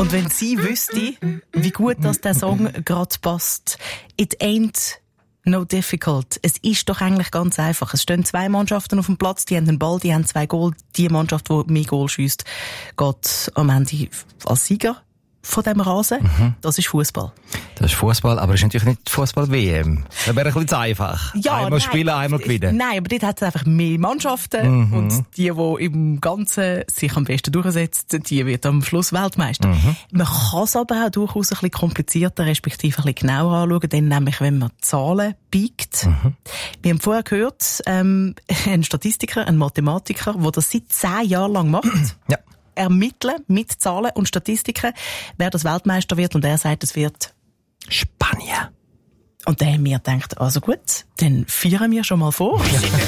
Und wenn sie wüsste, wie gut das der Song gerade passt, it ain't no difficult. Es ist doch eigentlich ganz einfach. Es stehen 2 Mannschaften auf dem Platz, die haben den Ball, die haben 2 Goal. Die Mannschaft, die mehr Goal schiesst, geht am Ende als Sieger von dem Rasen. Das ist Fußball. Das ist Fußball, aber es ist natürlich nicht Fußball-WM. Das wäre ein bisschen zu einfach. Ja, einmal spielen, einmal gewinnen. Nein, aber dort hat es einfach mehr Mannschaften und die im Ganzen sich am besten durchsetzt, die wird am Schluss Weltmeister. Man kann es aber auch durchaus ein bisschen komplizierter, respektive ein bisschen genauer anschauen, denn nämlich, wenn man Zahlen biegt. Wir haben vorher gehört, ein Statistiker, ein Mathematiker, der das seit 10 Jahren lang macht. Ja. Ermitteln mit Zahlen und Statistiken, wer das Weltmeister wird, und er sagt, es wird Spanien. Und dann haben wir gedacht, also gut, dann feiern wir schon mal vor.